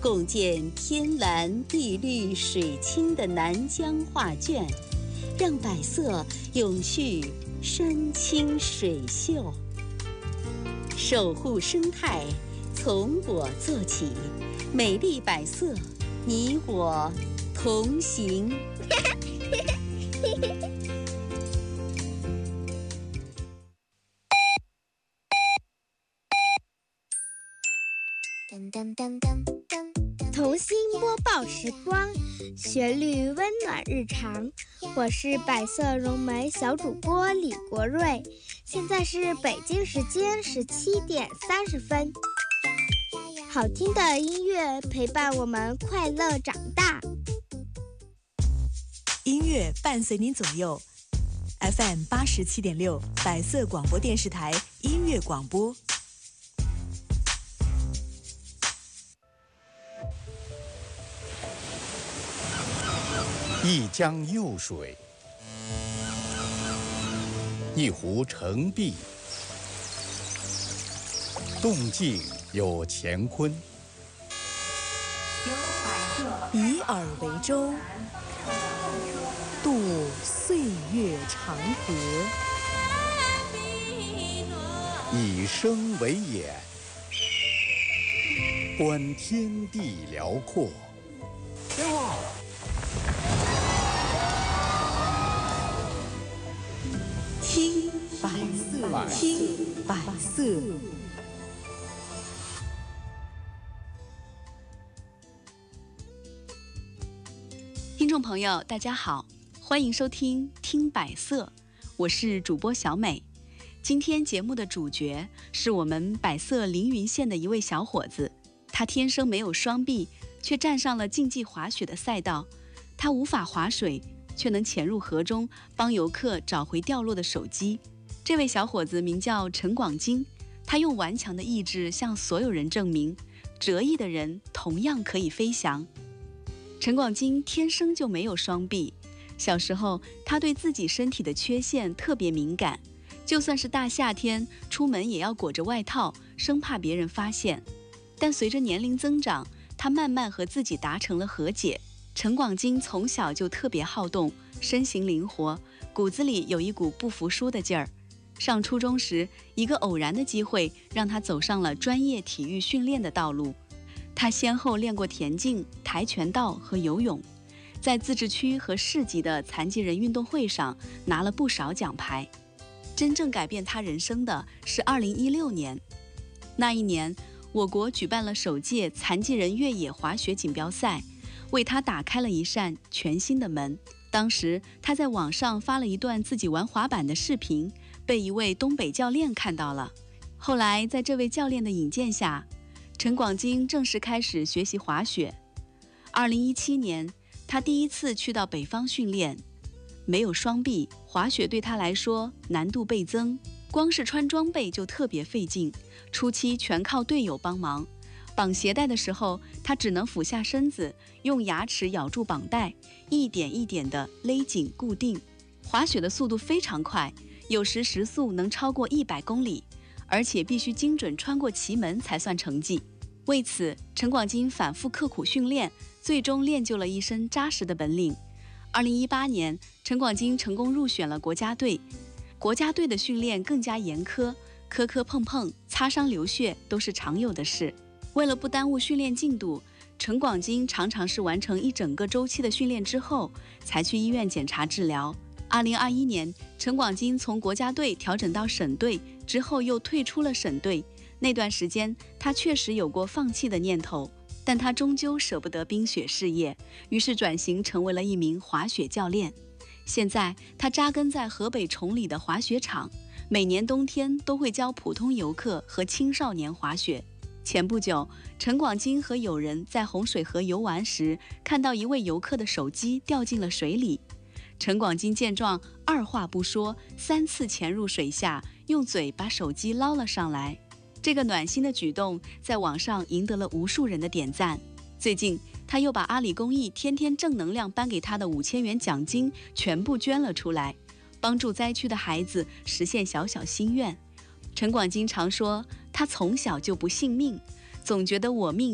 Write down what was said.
共建天蓝地绿水清的南疆画卷，让百色永续山清水秀。守护生态，从我做起，美丽百色，你我同行。 童心播报时光，旋律温暖日常。我是百色融媒小主播李国瑞，现在是北京时间17点30分。好听的音乐陪伴我们快乐长大， 音乐伴随您左右。FM 87.6百色广播电视台音乐广播。 一江幼水，一湖澄碧，动静有乾坤。 以尔为舟，渡岁月长河； 以声为眼，观天地辽阔。 听百色，听百色。 听众朋友，大家好，欢迎收听《听百色》，我是主播小美。今天节目的主角是我们百色凌云县的一位小伙子，他天生没有双臂，却站上了竞技滑雪的赛道。他无法划水，却能潜入河中，帮游客找回掉落的手机。这位小伙子名叫陈广金，他用顽强的意志向所有人证明，折翼的人同样可以飞翔。陈广金天生就没有双臂，小时候他对自己身体的缺陷特别敏感，就算是大夏天，出门也要裹着外套，生怕别人发现。但随着年龄增长，他慢慢和自己达成了和解。陈广金从小就特别好动，身形灵活，骨子里有一股不服输的劲儿。上初中时，一个偶然的机会让他走上了专业体育训练的道路。他先后练过田径、跆拳道和游泳，在自治区和市级的残疾人运动会上拿了不少奖牌。真正改变他人生的是2016年，那一年，我国举办了首届残疾人越野滑雪锦标赛，为他打开了一扇全新的门。当时他在网上发了一段自己玩滑板的视频，被一位东北教练看到了。后来在这位教练的引荐下，陈广金正式开始学习滑雪。2017年，他第一次去到北方训练。没有双臂，滑雪对他来说难度倍增，光是穿装备就特别费劲，初期全靠队友帮忙。绑鞋带的时候，他只能俯下身子，用牙齿咬住绑带，一点一点地勒紧固定。滑雪的速度非常快，有时时速能超过100公里，而且必须精准穿过旗门才算成绩。为此，陈广金反复刻苦训练，最终练就了一身扎实的本领。2018年，陈广金成功入选了国家队。国家队的训练更加严苛，磕磕碰碰、擦伤流血都是常有的事。为了不耽误训练进度，陈广金常常是完成一整个周期的训练之后，才去医院检查治疗。2021年，陈广金从国家队调整到省队，之后又退出了省队。那段时间，他确实有过放弃的念头，但他终究舍不得冰雪事业，于是转型成为了一名滑雪教练。现在，他扎根在河北崇礼的滑雪场，每年冬天都会教普通游客和青少年滑雪。前不久，陈广金和友人在洪水河游玩时，看到一位游客的手机掉进了水里。陈广金见状，二话不说，3次潜入水下，用嘴把手机捞了上来。这个暖心的举动在网上赢得了无数人的点赞。最近，他又把阿里公益天天正能量颁给他的5000元奖金全部捐了出来，帮助灾区的孩子实现小小心愿。陈广金常说，他从小就不信命，总觉得我命